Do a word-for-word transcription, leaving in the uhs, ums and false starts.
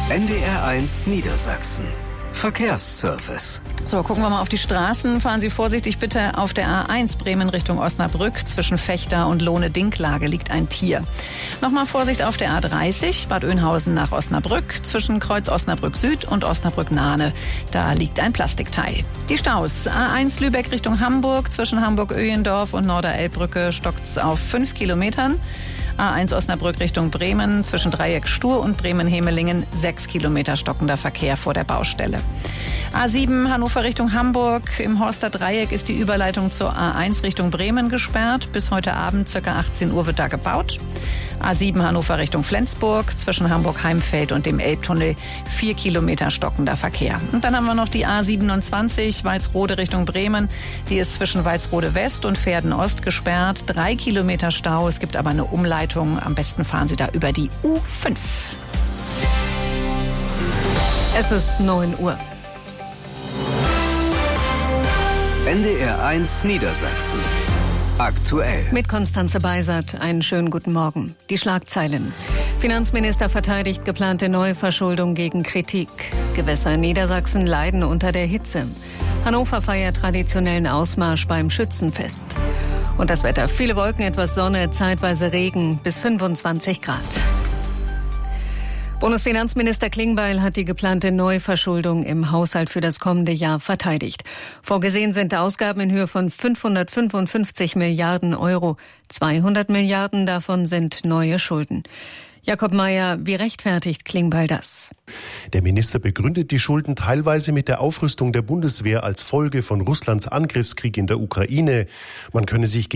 N D R eins Niedersachsen. Verkehrsservice. So, gucken wir mal auf die Straßen. Fahren Sie vorsichtig bitte auf der A eins Bremen Richtung Osnabrück. Zwischen Fechter und Lohne-Dinklage liegt ein Tier. Nochmal Vorsicht auf der A dreißig, Bad Oeynhausen nach Osnabrück. Zwischen Kreuz Osnabrück Süd und Osnabrück-Nahne. Da liegt ein Plastikteil. Die Staus. A eins Lübeck Richtung Hamburg. Zwischen Hamburg-Öhlendorf und Norderelbbrücke stockt's auf fünf Kilometern. A eins Osnabrück Richtung Bremen, zwischen Dreieck Stur und Bremen-Hemelingen, sechs Kilometer stockender Verkehr vor der Baustelle. A sieben Hannover Richtung Hamburg, im Horster Dreieck ist die Überleitung zur A eins Richtung Bremen gesperrt. Bis heute Abend, ca. achtzehn Uhr, wird da gebaut. A sieben Hannover Richtung Flensburg, zwischen Hamburg-Heimfeld und dem Elbtunnel, vier Kilometer stockender Verkehr. Und dann haben wir noch die A siebenundzwanzig, Walsrode Richtung Bremen. Die ist zwischen Walsrode West und Verden Ost gesperrt, drei Kilometer Stau. Es gibt aber eine Umleitung. Am besten fahren Sie da über die U fünf. Es ist neun Uhr. N D R eins Niedersachsen. Aktuell. Mit Konstanze Beisert, einen schönen guten Morgen. Die Schlagzeilen. Finanzminister verteidigt geplante Neuverschuldung gegen Kritik. Gewässer in Niedersachsen leiden unter der Hitze. Hannover feiert traditionellen Ausmarsch beim Schützenfest. Und das Wetter, viele Wolken, etwas Sonne, zeitweise Regen, bis fünfundzwanzig Grad. Bundesfinanzminister Klingbeil hat die geplante Neuverschuldung im Haushalt für das kommende Jahr verteidigt. Vorgesehen sind Ausgaben in Höhe von fünfhundertfünfundfünfzig Milliarden Euro. zweihundert Milliarden davon sind neue Schulden. Jakob Mayer, wie rechtfertigt Klingbeil das? Der Minister begründet die Schulden teilweise mit der Aufrüstung der Bundeswehr als Folge von Russlands Angriffskrieg in der Ukraine. Man könne sich